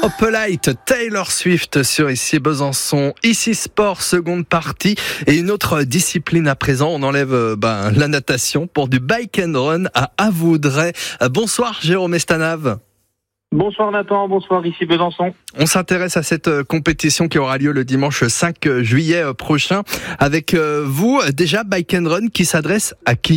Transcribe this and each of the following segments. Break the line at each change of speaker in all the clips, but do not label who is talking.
Opelite, Taylor Swift sur Ici Besançon, Ici Sport, seconde partie et une autre discipline à présent. On enlève la natation pour du bike and run à Avoudray. Bonsoir Jérôme Estanave.
Bonsoir Nathan, bonsoir ici Besançon.
On s'intéresse à cette compétition qui aura lieu le dimanche 5 juillet prochain. Avec vous, déjà bike and run qui s'adresse à qui ?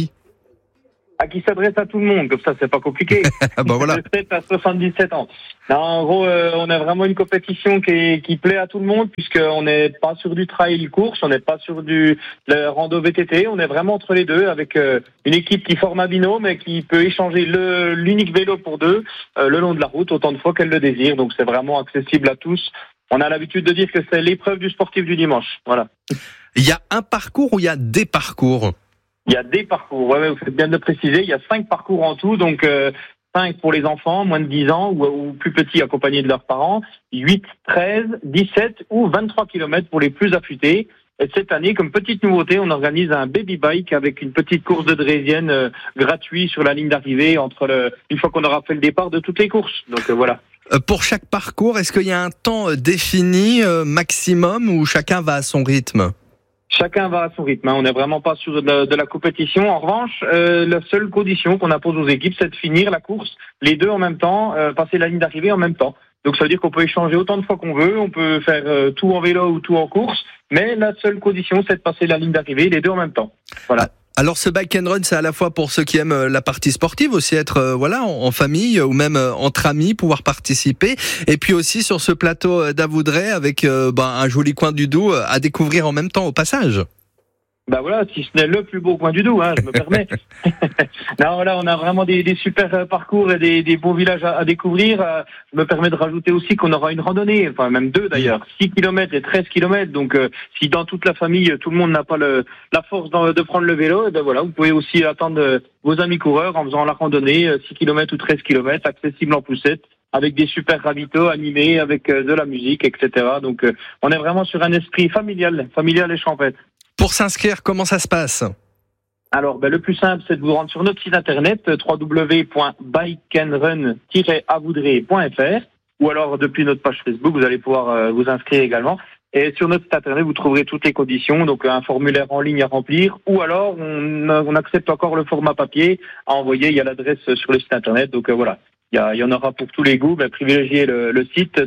À qui s'adresse à tout le monde, comme ça c'est pas compliqué.
Voilà.
De 7 à 77 ans. Non, en gros, on a vraiment une compétition qui plaît à tout le monde, puisqu'on n'est pas sur du trail course, on n'est pas sur le rando VTT, on est vraiment entre les deux, avec une équipe qui forme un binôme et qui peut échanger l'unique vélo pour deux le long de la route autant de fois qu'elle le désire. Donc c'est vraiment accessible à tous. On a l'habitude de dire que c'est l'épreuve du sportif du dimanche. Voilà.
Il y a un parcours ou il y a des parcours ?
Il y a des parcours, ouais, vous faites bien de le préciser. Il y a 5 parcours en tout, donc 5 pour les enfants, moins de 10 ans ou plus petits accompagnés de leurs parents, 8, 13, 17 ou 23 km pour les plus affûtés. Et cette année, comme petite nouveauté, on organise un baby bike avec une petite course de draisienne gratuite sur la ligne d'arrivée une fois qu'on aura fait le départ de toutes les courses. Donc voilà.
Pour chaque parcours, est-ce qu'il y a un temps défini maximum ou chacun va à son rythme ?
Chacun va à son rythme, on n'est vraiment pas sur de la compétition. En revanche, la seule condition qu'on impose aux équipes, c'est de finir la course, les deux en même temps, passer la ligne d'arrivée en même temps. Donc ça veut dire qu'on peut échanger autant de fois qu'on veut, on peut faire tout en vélo ou tout en course, mais la seule condition, c'est de passer la ligne d'arrivée, les deux en même temps. Voilà.
Alors ce bike and run, c'est à la fois pour ceux qui aiment la partie sportive, aussi être en famille ou même entre amis, pouvoir participer. Et puis aussi sur ce plateau d'Avoudray avec un joli coin du Doubs à découvrir en même temps au passage.
Bah voilà, si ce n'est le plus beau coin du Doubs, je me permets. Non, là, on a vraiment des super parcours et des beaux villages à découvrir. Je me permets de rajouter aussi qu'on aura une randonnée, enfin même 2 d'ailleurs, 6 km et 13 km. Donc si dans toute la famille, tout le monde n'a pas la force de prendre le vélo, ben voilà, vous pouvez aussi attendre vos amis coureurs en faisant la randonnée, 6 km ou 13 km, accessible en poussette, avec des super ravitaux animés, avec de la musique, etc. Donc on est vraiment sur un esprit familial et champêtre.
Pour s'inscrire, comment ça se passe ?
Alors, le plus simple, c'est de vous rendre sur notre site internet www.bikeandrun-avoudray.fr ou alors depuis notre page Facebook, vous allez pouvoir vous inscrire également. Et sur notre site internet, vous trouverez toutes les conditions, donc un formulaire en ligne à remplir ou alors on accepte encore le format papier à envoyer. Il y a l'adresse sur le site internet, donc voilà. Il y en aura pour tous les goûts. Privilégiez le site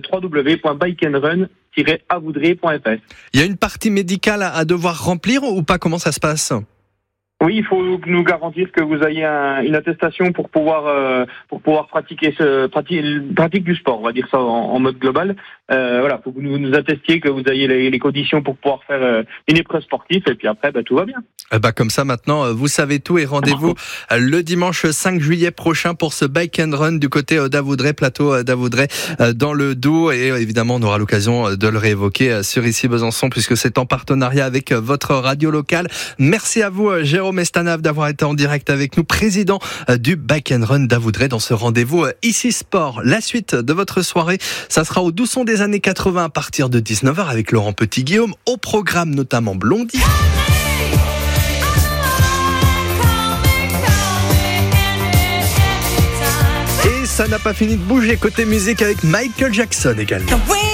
www.bikeandrun-avoudray.fr. Il
y a une partie médicale à devoir remplir ou pas ? Comment ça se passe ?
Oui, il faut nous garantir que vous ayez une attestation pour pouvoir pratiquer pratique du sport, on va dire ça en mode global. Voilà, faut que vous nous attestiez que vous ayez les conditions pour pouvoir faire une épreuve sportive et puis après tout va bien.
Comme ça maintenant vous savez tout et rendez-vous le dimanche 5 juillet prochain pour ce bike and run du côté d'Avoudray, plateau d'Avoudray dans le Doubs, et évidemment on aura l'occasion de le réévoquer sur Ici Besançon puisque c'est en partenariat avec votre radio locale. Merci à vous Jérôme Estanave d'avoir été en direct avec nous, président du Bike and Run d'Avoudray dans ce rendez-vous Ici Sport. La suite de votre soirée, ça sera au doux son des années 80 à partir de 19h avec Laurent Petit-Guillaume, au programme notamment Blondie. Et ça n'a pas fini de bouger côté musique avec Michael Jackson également.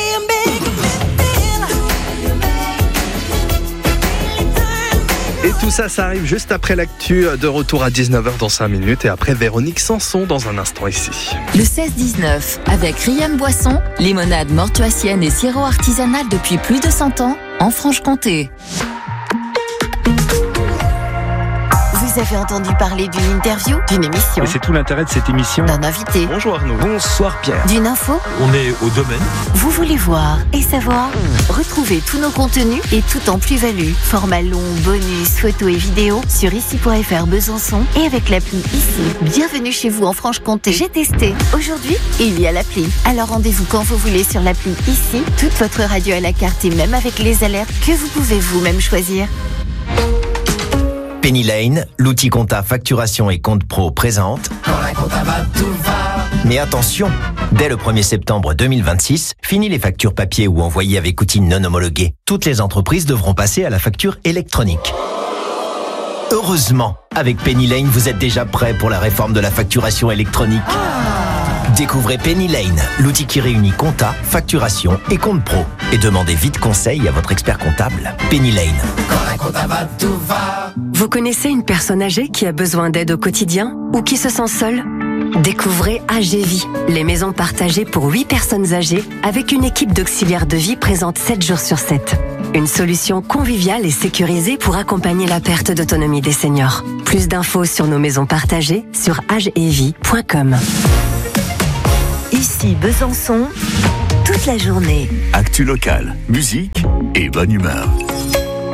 Et tout ça, ça arrive juste après l'actu, de retour à 19h dans 5 minutes et après Véronique Sanson dans un instant ici.
Le 16-19 avec Riam Boisson, limonade mortuacienne et sirop artisanal depuis plus de 100 ans en Franche-Comté.
Vous avez entendu parler d'une interview, d'une émission?
Et c'est tout l'intérêt de cette émission.
D'un invité.
Bonjour Arnaud.
Bonsoir Pierre.
D'une info.
On est au domaine.
Vous voulez voir et savoir? Retrouvez tous nos contenus et tout en plus-value. Format long, bonus, photos et vidéos sur ici.fr Besançon et avec l'appli Ici. Bienvenue chez vous en Franche-Comté. J'ai testé. Aujourd'hui, il y a l'appli. Alors rendez-vous quand vous voulez sur l'appli Ici. Toute votre radio à la carte et même avec les alertes que vous pouvez vous-même choisir.
Penny Lane, l'outil compta facturation et compte pro présente. Quand la compta va, tout va. Mais attention, dès le 1er septembre 2026, fini les factures papier ou envoyées avec outils non homologués. Toutes les entreprises devront passer à la facture électronique. Heureusement, avec Penny Lane, vous êtes déjà prêt pour la réforme de la facturation électronique. Découvrez Penny Lane, l'outil qui réunit compta, facturation et compte pro. Et demandez vite conseil à votre expert comptable. Penny Lane. Quand un comptable va, tout va.
Vous connaissez une personne âgée qui a besoin d'aide au quotidien ou qui se sent seule ? Découvrez AGVie, les maisons partagées pour 8 personnes âgées avec une équipe d'auxiliaires de vie présente 7 jours sur 7. Une solution conviviale et sécurisée pour accompagner la perte d'autonomie des seniors. Plus d'infos sur nos maisons partagées sur agevie.com.
Ici Besançon, toute la journée.
Actu locale, musique et bonne humeur.